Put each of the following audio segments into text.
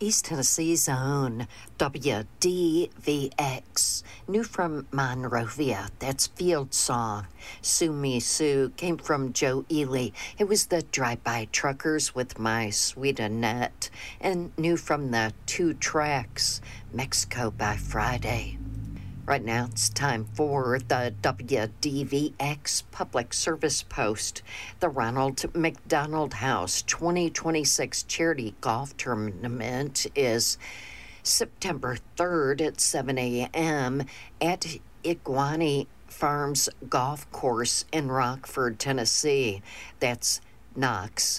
East Tennessee's own WDVX. New from Monrovia, that's Field Song. Sue Me Sue came from Joe Ely. It was the Drive-By Truckers with My Sweet Annette. And new from the Two Tracks, Mexico by Friday. Right now, it's time for the WDVX Public Service Post. The Ronald McDonald House 2026 Charity Golf Tournament is September 3rd at 7 a.m. at Iguani Farms Golf Course in Rockford, Tennessee. That's Knox,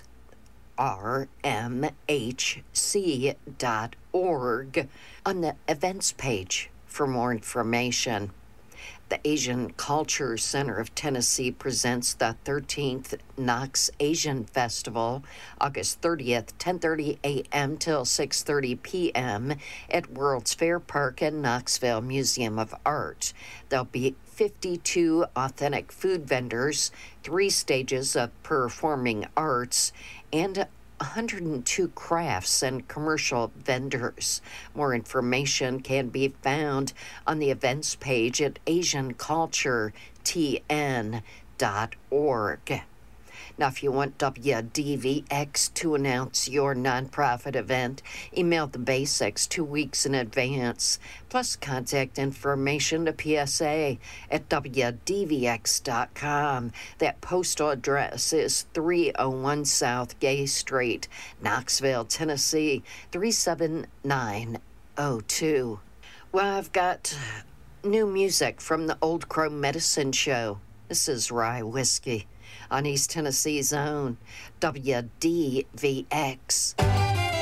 rmhc.org on the events page. For more information, the Asian Culture Center of Tennessee presents the 13th Knox Asian Festival, August 30th, 10:30 a.m. till 6:30 p.m. at World's Fair Park and Knoxville Museum of Art. There'll be 52 authentic food vendors, 3 stages of performing arts, and 102 crafts and commercial vendors. More information can be found on the events page at asianculturetn.org. Now, if you want WDVX to announce your nonprofit event, email the basics 2 weeks in advance, plus contact information to PSA at WDVX.com. That postal address is 301 South Gay Street, Knoxville, Tennessee, 37902. Well, I've got new music from the Old Crow Medicine Show. This is Rye Whiskey on East Tennessee's own WDVX.